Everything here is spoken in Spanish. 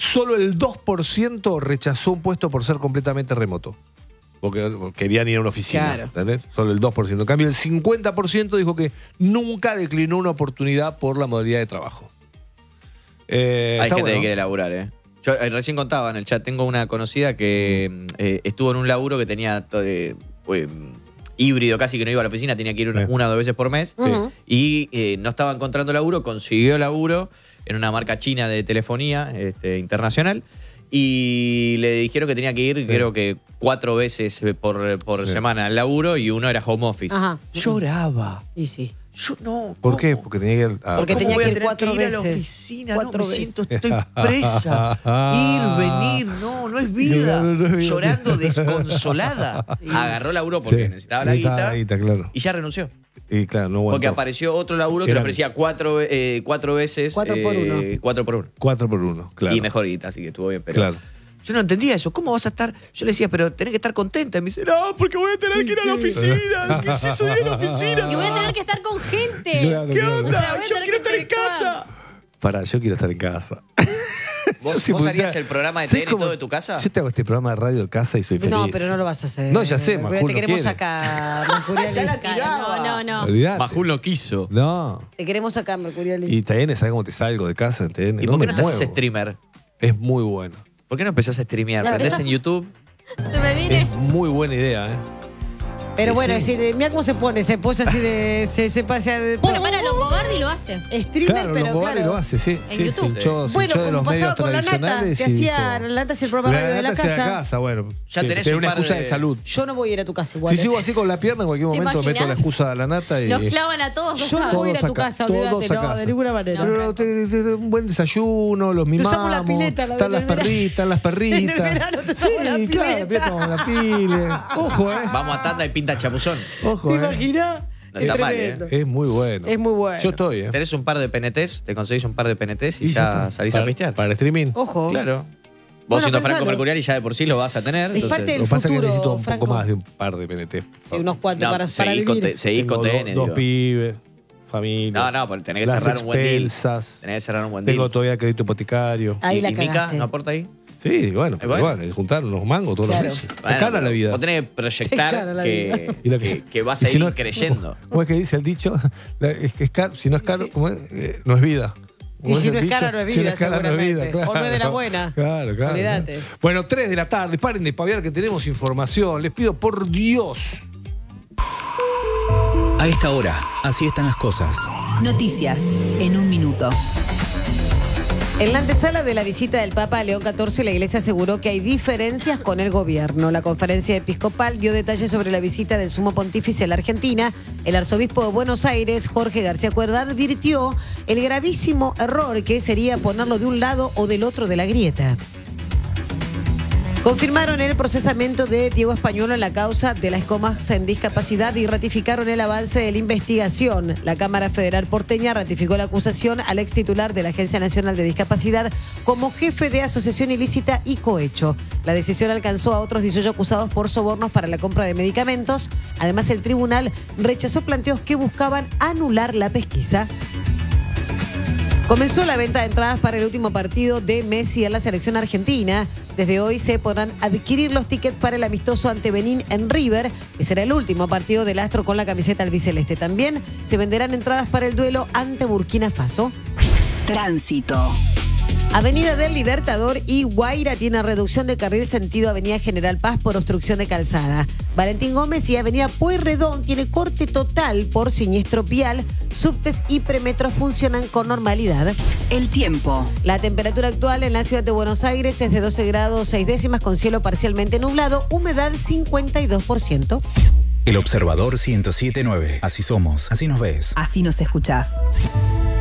solo el 2% rechazó un puesto por ser completamente remoto. Porque querían ir a una oficina, Claro. ¿entendés? Solo el 2%. En cambio, el 50% dijo que nunca declinó una oportunidad por la modalidad de trabajo. Hay Está gente bueno. que quiere laburar, ¿eh? Yo recién contaba en el chat, tengo una conocida que estuvo en un laburo que tenía híbrido, casi que no iba a la oficina, tenía que ir una o dos veces por mes. Sí. Y no estaba encontrando laburo, consiguió laburo en una marca china de telefonía internacional. Y le dijeron que tenía que ir, creo que 4 veces por semana al laburo y uno era home office. Ajá. Lloraba. Y sí. Yo no. ¿Por qué? Porque tenía que ir a... Porque ¿Cómo tenía voy que a ir tener 4 ir a la veces. oficina? 4 no, me veces. siento, estoy presa. Ir, venir, no es vida. No es vida. Llorando desconsolada. Agarró laburo porque Sí. necesitaba la guita claro. y ya renunció. Y claro, no aguantó. Porque apareció otro laburo que Era- le ofrecía 4 veces. 4 por 1. 4 por 1. 4 por 1, claro. Y mejor guita, así que estuvo bien. Pero Claro. yo no entendía eso. ¿Cómo vas a estar? Yo le decía, pero tenés que estar contenta. Y me dice, no, porque voy a tener que ir a la oficina. ¿Qué es eso de ir a la oficina? Y voy a tener que estar con gente. Claro, ¿Qué claro. onda? O sea, voy a Yo tener quiero que estar en interactuar. casa. Pará, yo quiero estar en casa. ¿Vos, Sí, vos pues, harías o sea, el programa de ¿sabés TN cómo? todo de tu casa? Yo te hago este programa de radio de casa y soy feliz. No, pero no lo vas a hacer. No, ya sé, Mercurio, Majul te no queremos quiere. acá, Mercuriali. Ya la tiraba. No, no. Olvidate. Majul no quiso. No. Te queremos acá, Mercuriali. Y TN, ¿sabes cómo te salgo de casa en TN? ¿Y por qué me no te haces muevo. streamer? Es muy bueno. ¿Por qué no empezás a streamear? La Prendés verdad- en YouTube. Se me viene. Es muy buena idea, ¿eh? Pero bueno, Sí. mira cómo se pone, se pone así de. Se pasa de. Bueno, para Longobardi lo hace. Streamer, Claro, pero Longobardi claro. lo hace, sí. En Sí, YouTube. se hinchó Bueno, de como los pasaba medios con la Nata, tradicionales que y hacía dijo, la Nata hacía el programa radio de la hacia casa. bueno. Ya sí, tenés tiene un una par excusa de- de salud. Yo no voy a ir a tu casa igual. Si sigo así con la pierna, en cualquier ¿Te momento meto imaginas? la excusa de la Nata y... Nos clavan a todos. Yo no voy a ir a tu Todos acá, casa, todos olvídate, acá. no, de ninguna manera. Pero un buen desayuno, los mimamos. usamos la pileta, la están del las verano. perritas, las perritas. En el verano te usamos la Sí, claro, pileta. tomamos la pila. Ojo, Vamos a tanda y pinta chapuzón. Ojo, ¿Te imaginas? No Es está mal, tremendo. Es muy bueno. Es muy bueno. Yo estoy, Tenés un par de PNTs, te conseguís un par de PNTs y, Y ya está. salís a Para- pistear. Para el streaming. Ojo. Claro. Vos Bueno, siendo Franco pensalo. Mercurial y ya de por sí lo vas a tener. Es entonces- parte del Lo que pasa es que futuro, necesito un Franco. poco más de un par de PNT. Sí, unos cuantos No, para seguís con, vivir. seguís con Tengo TN, dos digo. pibes, familia. No, no, porque tenés que las cerrar un buen deal. expensas. Tenés que cerrar un buen deal. Tengo todavía crédito hipotecario. Ahí ¿Y, la y Mica cagaste. no aporta ahí? Sí, bueno, pero bueno. bueno, hay que juntar unos mangos todos Claro. los meses. Bueno, Es cara pero la vida. Vos tenés que Es cara proyectar la Y la que vas y a si ir no- creyendo. ¿Cómo es que dice el dicho? Es que es caro, si no es caro, ¿cómo es? No es vida. Y ¿Cómo si el no es dicho? cara, no es Si vida, es cara, no es vida, seguramente. O no es de la buena. Claro, claro. Olvídate. Bueno, 3 de la tarde, paren de paviar que tenemos información. Les pido por Dios. A esta hora, así están las cosas. Noticias en un minuto. En la antesala de la visita del Papa a León XIV, la Iglesia aseguró que hay diferencias con el gobierno. La conferencia episcopal dio detalles sobre la visita del sumo pontífice a la Argentina. El arzobispo de Buenos Aires, Jorge García Cuerda, advirtió el gravísimo error que sería ponerlo de un lado o del otro de la grieta. Confirmaron el procesamiento de Diego Españolo en la causa de las comas en discapacidad y ratificaron el avance de la investigación. La Cámara Federal porteña ratificó la acusación al ex titular de la Agencia Nacional de Discapacidad como jefe de asociación ilícita y cohecho. La decisión alcanzó a otros 18 acusados por sobornos para la compra de medicamentos. Además, el tribunal rechazó planteos que buscaban anular la pesquisa. Comenzó la venta de entradas para el último partido de Messi en la selección argentina. Desde hoy se podrán adquirir los tickets para el amistoso ante Benín en River, que será el último partido del Astro con la camiseta albiceleste. También se venderán entradas para el duelo ante Burkina Faso. Tránsito. Avenida del Libertador y Guaira tiene reducción de carril sentido Avenida General Paz por obstrucción de calzada. Valentín Gómez y Avenida Pueyrredón tiene corte total por siniestro vial. Subtes y premetros funcionan con normalidad. El tiempo. La temperatura actual en la ciudad de Buenos Aires es de 12 grados 6 décimas con cielo parcialmente nublado, humedad 52%. El Observador 107.9. Así somos, así nos ves. Así nos escuchás.